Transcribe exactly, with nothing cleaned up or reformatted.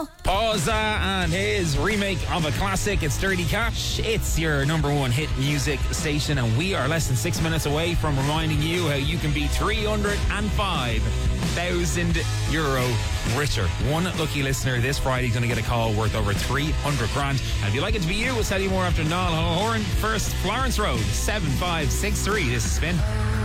Pawza and his remake of a classic. It's Dirty Cash. It's your number one hit music station, and we are less than six minutes away from reminding you how you can be three hundred five thousand euro richer. One lucky listener this Friday is going to get a call worth over three hundred grand. And if you'd like it to be you, we'll tell you more after Niall Horan. First, Florence Road, seven five six three. This is Spin.